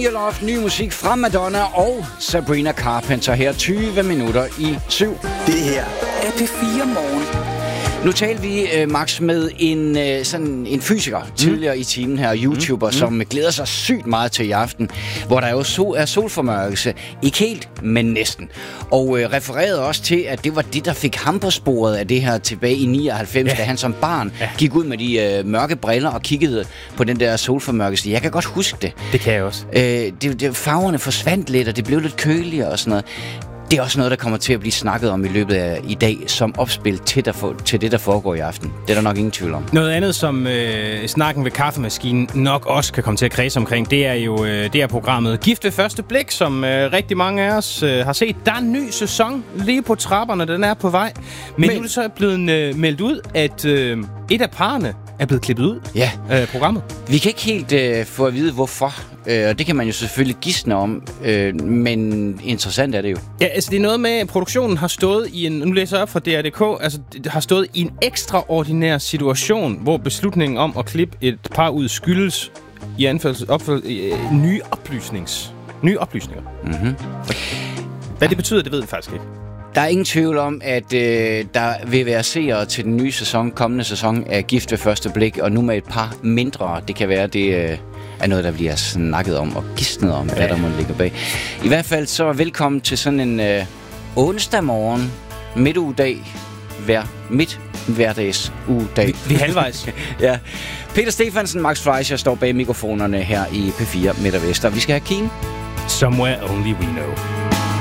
Your Love, ny musik fra Madonna og Sabrina Carpenter her 20 minutter i 7. Det her er P4 Morgen. Nu talte vi, Max, med en fysiker tidligere i timen her, YouTuber, som glæder sig sygt meget til i aften, hvor der jo er solformørkelse. Ikke helt, men næsten. Og refererede også til, at det var det, der fik ham på sporet af det her tilbage i 99, da han som barn gik ud med de mørke briller og kiggede på den der solformørkelse. Jeg kan godt huske det. Det kan jeg også. Farverne forsvandt lidt, og det blev lidt køligere og sådan noget. Det er også noget, der kommer til at blive snakket om i løbet af i dag, som opspil til det, der foregår i aften. Det er der nok ingen tvivl om. Noget andet, som snakken ved kaffemaskinen nok også kan komme til at kredse omkring, det er jo det er programmet Gift ved første blik, som rigtig mange af os har set. Der er en ny sæson lige på trapperne, den er på vej. Men nu er det så blevet meldt ud, at et af parerne er blevet klippet ud af programmet. Vi kan ikke helt få at vide, hvorfor. Og det kan man jo selvfølgelig gisne om, men interessant er det jo. Ja, altså det er noget med, at produktionen har stået i nu læser jeg op fra DR.dk, altså har stået i en ekstraordinær situation, hvor beslutningen om at klippe et par ud skyldes i nye oplysninger. Mm-hmm. Hvad det betyder, det ved vi faktisk ikke. Der er ingen tvivl om, at der vil være seere til den nye kommende sæson af Gift ved første blik, og nu med et par mindre. Det kan være, det er noget, der bliver snakket om og gisnet om, hvad der må ligge bag. I hvert fald så velkommen til sådan en onsdag morgen, midtugedag, hverdags ugedag. Vi er halvvejs. Ja. Peter Stefansen, Max Fleischer står bag mikrofonerne her i P4 Midt og Vest, og vi skal have Keen. Somewhere Only We Know.